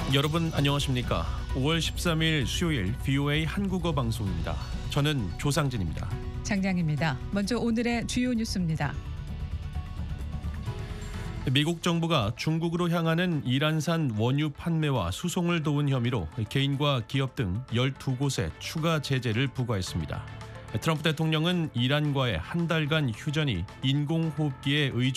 여러분 안녕하십니까? 5월 13일 수요일 VOA 한국어 방송입니다. 저는 조상진입니다. 장량입니다. 먼저 오늘의 주요 뉴스입니다. 미국 정부가 중국으로 향하는 이란산 원유 판매와 수송을 도운 혐의로 개인과 기업 등 12곳에 추가 제재를 부과했습니다. 트럼프 대통령은 이란과의 한 달간 휴전이 인공호흡기에 의존